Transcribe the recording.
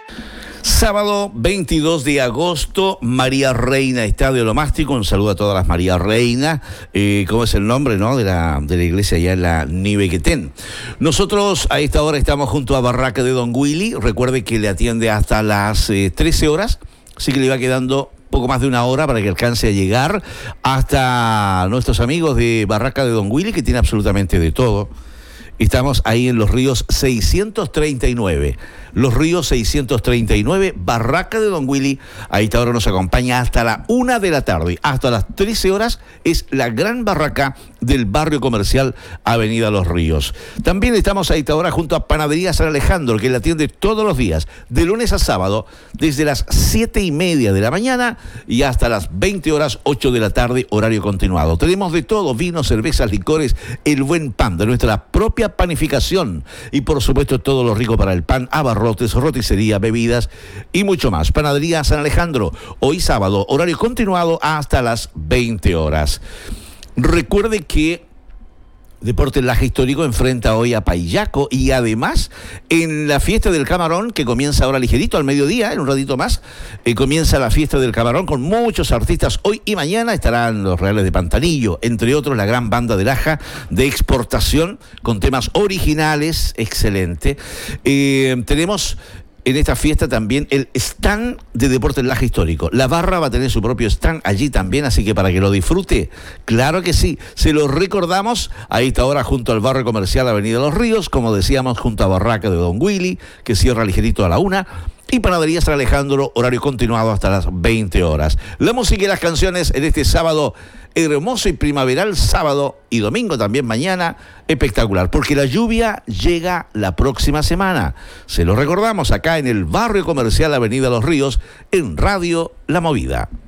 Sábado 22 de agosto, María Reina, Estadio Lomástico. Un saludo a todas las María Reina. ¿Cómo es el nombre, no? de la iglesia allá en la Nivequetén. Nosotros a esta hora estamos junto a Barraca de Don Willy. Recuerde que le atiende hasta las 13 horas. Así que le va quedando poco más de una hora para que alcance a llegar hasta nuestros amigos de Barraca de Don Willy, que tiene absolutamente de todo. Estamos ahí en Los Ríos 639. Los Ríos 639, Barraca de Don Willy. A esta hora nos acompaña hasta la 1 de la tarde. Hasta las 13 horas es la gran barraca del barrio comercial Avenida Los Ríos. También estamos a esta hora junto a Panadería San Alejandro, que la atiende todos los días, de lunes a sábado, desde las 7:30 de la mañana y hasta las 20 horas, 8 de la tarde, horario continuado. Tenemos de todo: vinos, cervezas, licores, el buen pan de nuestra propia panificación y por supuesto todo lo rico para el pan, abarrotes, roticería, bebidas y mucho más. Panadería San Alejandro, hoy sábado, horario continuado hasta las 20 horas. Recuerde que Deportes Laje Histórico enfrenta hoy a Payaco y además en la fiesta del camarón, que comienza ahora ligerito al mediodía, en un ratito más, comienza la fiesta del camarón con muchos artistas. Hoy y mañana estarán los Reales de Pantanillo, entre otros la gran banda de Laja de exportación con temas originales, excelente. Tenemos en esta fiesta también el stand de Deportes Laje Histórico. La barra va a tener su propio stand allí también, así que para que lo disfrute, claro que sí. Se lo recordamos a esta hora junto al barrio comercial Avenida Los Ríos, como decíamos, junto a Barraca de Don Willy, que cierra ligerito a la 1. Y Panadería San Alejandro, horario continuado hasta las 20 horas. La música y las canciones en este sábado hermoso y primaveral, sábado y domingo también mañana, espectacular, porque la lluvia llega la próxima semana. Se lo recordamos acá en el barrio comercial Avenida Los Ríos, en Radio La Movida.